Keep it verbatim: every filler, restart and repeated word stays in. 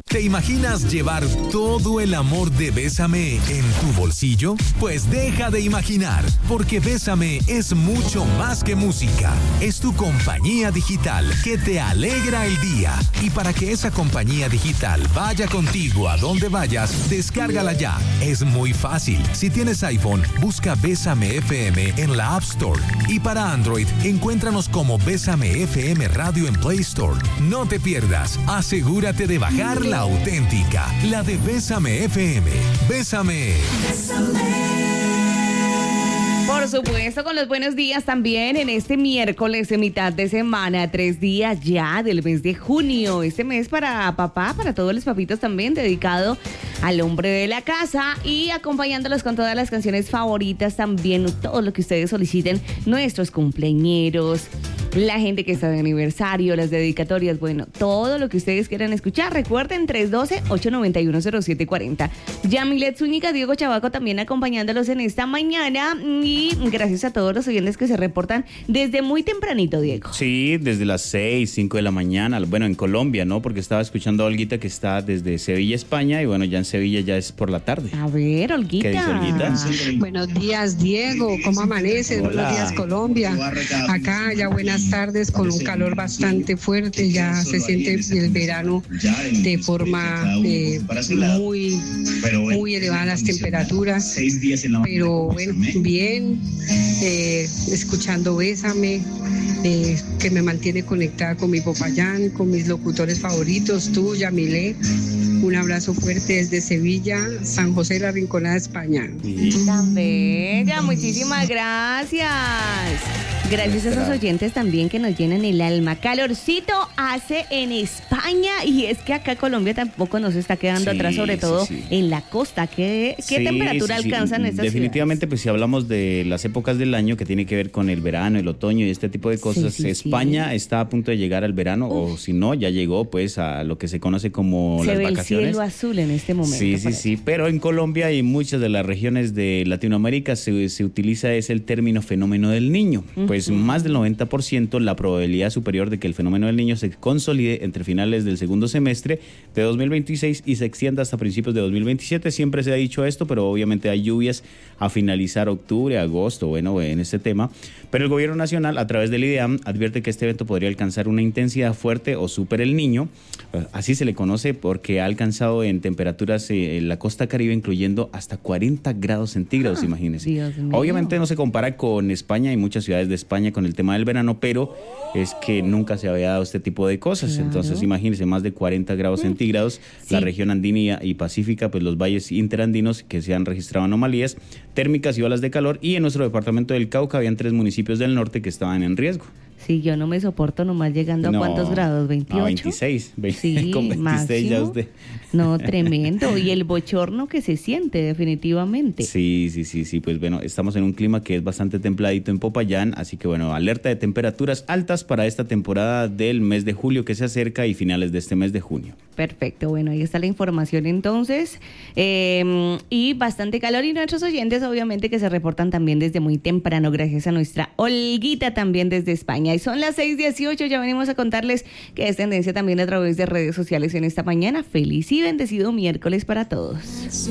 ¿Te imaginas llevar todo el amor de Bésame en tu bolsillo? Pues deja de imaginar, porque Bésame es mucho más que música. Es tu compañía digital que te alegra el día. Y para que esa compañía digital vaya contigo a donde vayas, descárgala ya. Es muy fácil. Si tienes iPhone, busca Bésame F M en la App Store. Y para Android, encuéntranos como Bésame F M Radio en Play Store. No te pierdas. Asegúrate de bajar la auténtica, la de Bésame F M. Bésame. Por supuesto, con los buenos días también en este miércoles de mitad de semana, tres días ya del mes de junio. Este mes para papá, para todos los papitos también, dedicado al hombre de la casa y acompañándolos con todas las canciones favoritas también, todo lo que ustedes soliciten, nuestros cumpleañeros, la gente que está de aniversario, las dedicatorias, bueno, todo lo que ustedes quieran escuchar. Recuerden, tres uno dos, ocho nueve uno, cero siete cuatro cero. Yamilet Zúñiga, Diego Chavaco también acompañándolos en esta mañana. Y gracias a todos los oyentes que se reportan desde muy tempranito, Diego. Sí, desde las seis, cinco de la mañana. Bueno, en Colombia, ¿no? Porque estaba escuchando a Olguita que está desde Sevilla, España. Y bueno, ya en Sevilla ya es por la tarde. A ver, Olguita. ¿Qué dice Olguita? Buenos días, Diego. ¿Cómo amaneces? Hola. Buenos días, Colombia. Acá ya buenas tardes con un calor bastante fuerte. Ya se siente el verano de forma eh, muy, muy elevada las temperaturas. Pero bueno, bien. Eh, escuchando Bésame, eh, que me mantiene conectada con mi Popayán, con mis locutores favoritos, tú, Yamilé. Un abrazo fuerte desde Sevilla, San José de la Rinconada, España. Tan bella, muchísimas gracias. Gracias a esos oyentes también que nos llenan el alma. Calorcito hace en España y es que acá Colombia tampoco nos está quedando Sí, atrás, sobre todo sí, sí. en la costa. ¿Qué, qué Sí, temperatura sí, sí. alcanzan estas Definitivamente, ciudades? pues si hablamos de las épocas del año que tiene que ver con el verano, el otoño y este tipo de cosas, Sí, sí, España sí. está a punto de llegar al verano, Uf. o si no, ya llegó pues a lo que se conoce como Se las ve vacaciones. el cielo azul en este momento. Sí, por sí, ahí. sí, pero en Colombia y muchas de las regiones de Latinoamérica se, se utiliza es el término fenómeno del niño. Pues Ujú. más del noventa por ciento la probabilidad superior de que el fenómeno del niño se consolide entre finales del segundo semestre de dos mil veintiséis y se extienda hasta principios de dos mil veintisiete. Siempre se ha dicho esto, pero obviamente hay lluvias a finalizar octubre, agosto, bueno, en este tema. Pero el gobierno nacional, a través del IDEAM, advierte que este evento podría alcanzar una intensidad fuerte o super el niño. Así se le conoce porque ha alcanzado en temperaturas eh, en la costa caribe, incluyendo hasta cuarenta grados centígrados, Ah, imagínense. Dios mío. Obviamente no se compara con España y muchas ciudades de España con el tema del verano, pero es que nunca se había dado este tipo de cosas. Claro. Entonces, imagínense, más de cuarenta grados centígrados, sí. la región andina y pacífica, pues los valles interandinos que se han registrado anomalías térmicas y olas de calor, y en nuestro departamento del Cauca habían tres municipios del norte que estaban en riesgo. Sí, yo no me soporto nomás llegando No, a cuántos grados, veintiocho. a veintiséis, veinte, Sí, con veintiséis ya máximo. usted. No, tremendo. Y el bochorno que se siente definitivamente. Sí, sí, sí, sí, pues bueno, estamos en un clima que es bastante templadito en Popayán, así que bueno, alerta de temperaturas altas para esta temporada del mes de julio que se acerca y finales de este mes de junio. Perfecto, bueno, ahí está la información entonces. Eh, y bastante calor, y nuestros oyentes obviamente que se reportan también desde muy temprano, gracias a nuestra Olguita también desde España. Y son las seis dieciocho, ya venimos a contarles que es tendencia también a través de redes sociales en esta mañana. Feliz y bendecido miércoles para todos.